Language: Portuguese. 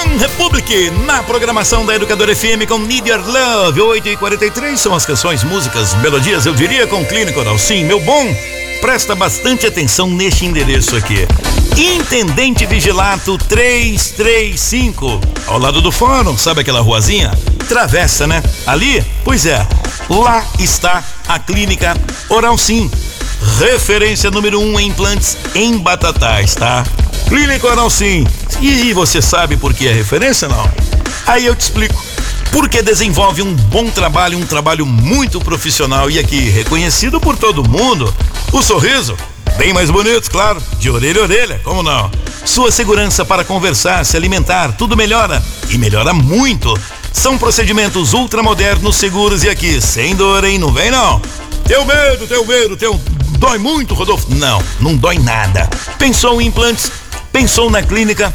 One Republic, na programação da Educadora FM com Need Your Love, 8h43, são as canções, músicas, melodias, eu diria, com Clínica Oral Sim. Meu bom, presta bastante atenção neste endereço aqui. Intendente Vigilato 335, ao lado do fórum, sabe aquela ruazinha? Travessa, né? Ali, pois é, lá está a Clínica Oral Sim, referência número 1 em implantes em Batatais, tá? Clínica Oral Sim. E você sabe por que é referência, não? Aí eu te explico. Porque desenvolve um bom trabalho, um trabalho muito profissional e aqui reconhecido por todo mundo. O sorriso, bem mais bonito, claro, de orelha a orelha, como não? Sua segurança para conversar, se alimentar, tudo melhora e melhora muito. São procedimentos ultramodernos, seguros e aqui, sem dor, hein? Não vem não. Teu medo. Dói muito, Rodolfo? Não dói nada. Pensou em implantes? Pensou na clínica